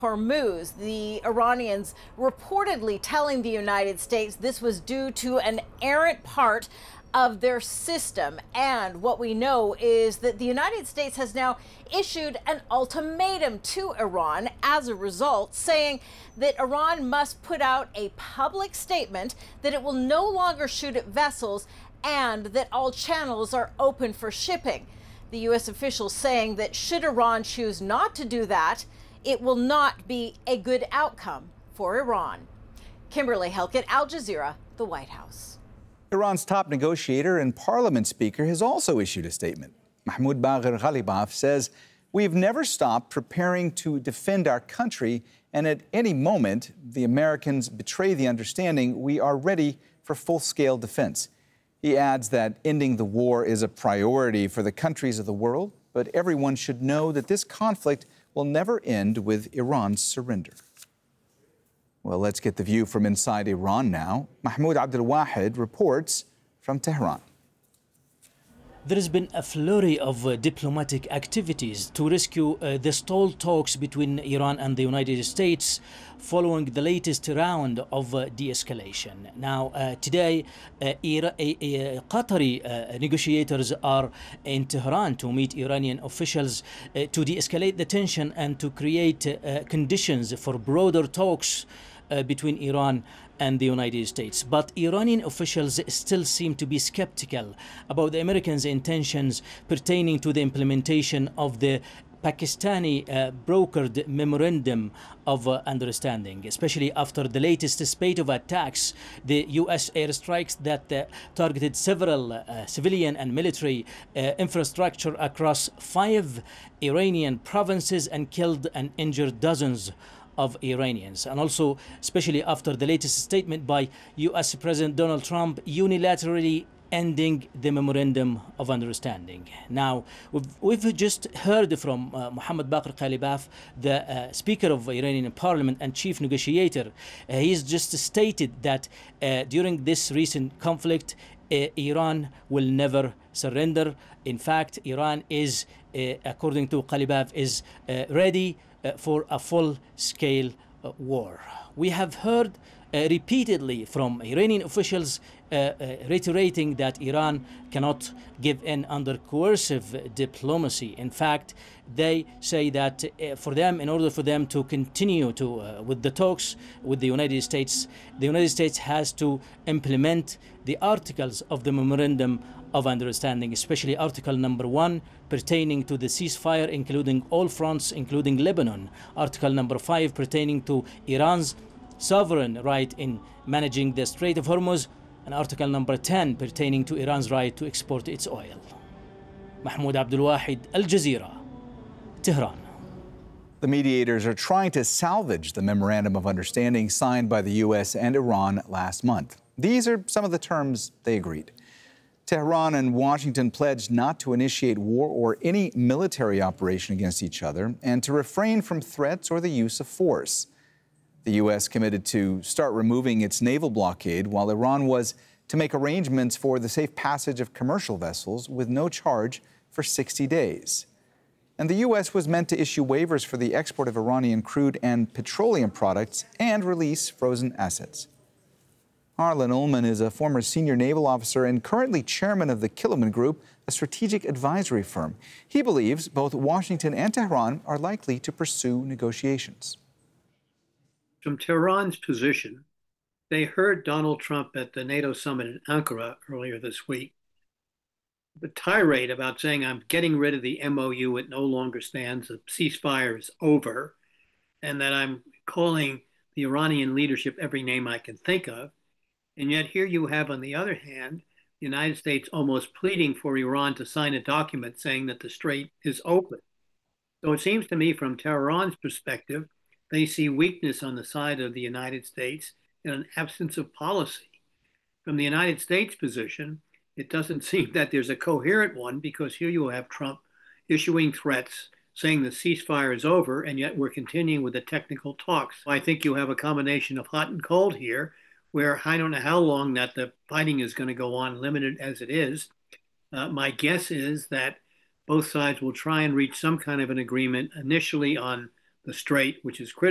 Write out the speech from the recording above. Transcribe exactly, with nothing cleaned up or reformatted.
Hormuz, the Iranians reportedly telling the United States this was due to an errant part of their system. And what we know is that the United States has now issued an ultimatum to Iran as a result, saying that Iran must put out a public statement that it will no longer shoot at vessels and that all channels are open for shipping. The U S officials saying that should Iran choose not to do that, it will not be a good outcome for Iran. Kimberly Helkett, Al Jazeera, the White House. Iran's top negotiator and parliament speaker has also issued a statement. Mahmoud Bagher Ghalibaf says, "We've never stopped preparing to defend our country, and at any moment the Americans betray the understanding, we are ready for full-scale defense." He adds that ending the war is a priority for the countries of the world, but everyone should know that this conflict will never end with Iran's surrender. Well, let's get the view from inside Iran now. Mahmoud Abdul-Wahid reports from Tehran. There has been a flurry of uh, diplomatic activities to rescue uh, the stalled talks between Iran and the United States following the latest round of uh, de-escalation. Now, uh, today, uh, Ira uh, uh, Qatari uh, negotiators are in Tehran to meet Iranian officials uh, to de-escalate the tension and to create uh, conditions for broader talks uh, between Iran and the United States. But Iranian officials still seem to be skeptical about the Americans' intentions pertaining to the implementation of the Pakistani uh, brokered memorandum of uh, understanding, especially after the latest spate of attacks, the U S airstrikes that uh, targeted several uh, civilian and military uh, infrastructure across five Iranian provinces and killed and injured dozens of Iranians, and also especially after the latest statement by U S President Donald Trump unilaterally ending the memorandum of understanding. Now, we've, we've just heard from uh, Mohammad Bagher Ghalibaf, the uh, Speaker of Iranian Parliament and Chief Negotiator. Uh, he's just stated that uh, during this recent conflict, uh, Iran will never surrender. In fact, Iran is, uh, according to Ghalibaf, is uh, ready uh, for a full-scale uh, war. We have heard Uh, repeatedly from Iranian officials uh, uh, reiterating that Iran cannot give in under coercive diplomacy. In fact, they say that uh, for them, in order for them to continue to uh, with the talks with the United States, the United States has to implement the articles of the memorandum of understanding, especially article number one pertaining to the ceasefire, including all fronts, including Lebanon. Article number five pertaining to Iran's sovereign right in managing the Strait of Hormuz, and Article number ten pertaining to Iran's right to export its oil. Mahmoud Abdul-Wahid, Al Jazeera, Tehran. The mediators are trying to salvage the memorandum of understanding signed by the U S and Iran last month. These are some of the terms they agreed. Tehran and Washington pledged not to initiate war or any military operation against each other and to refrain from threats or the use of force. The U S committed to start removing its naval blockade, while Iran was to make arrangements for the safe passage of commercial vessels with no charge for sixty days. And the U S was meant to issue waivers for the export of Iranian crude and petroleum products and release frozen assets. Harlan Ullman is a former senior naval officer and currently chairman of the Kiloman Group, a strategic advisory firm. He believes both Washington and Tehran are likely to pursue negotiations. From Tehran's position, they heard Donald Trump at the NATO summit in Ankara earlier this week. The tirade about saying, I'm getting rid of the M O U, it no longer stands, the ceasefire is over, and that I'm calling the Iranian leadership every name I can think of. And yet here you have, on the other hand, the United States almost pleading for Iran to sign a document saying that the strait is open. So it seems to me, from Tehran's perspective, they see weakness on the side of the United States and an absence of policy. From the United States position, it doesn't seem that there's a coherent one, because here you have Trump issuing threats, saying the ceasefire is over, and yet we're continuing with the technical talks. I think you have a combination of hot and cold here, where I don't know how long that the fighting is going to go on, limited as it is. Uh, my guess is that both sides will try and reach some kind of an agreement initially on the strait, which is critical.